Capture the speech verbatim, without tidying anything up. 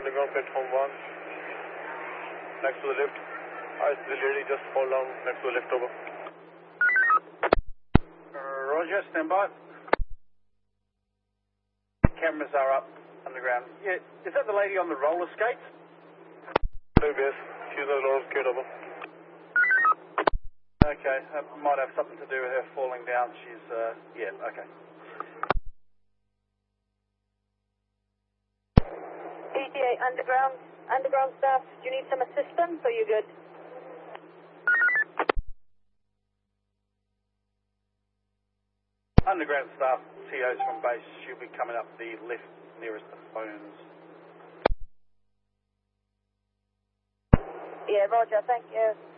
underground platform one. Next to the lift. I see the lady just fall down next to the lift over. Roger, stand by. Cameras are up underground. Yeah, is that the lady on the roller skates? Maybe yes. She's on a roller skate over. Okay, that might have something to do with her falling down. She's, uh, yeah, okay. E T A underground, underground staff, do you need some assistance or you good? Underground staff, T Os from base, she'll be coming up the lift nearest the phones. Yeah, Roger, thank you.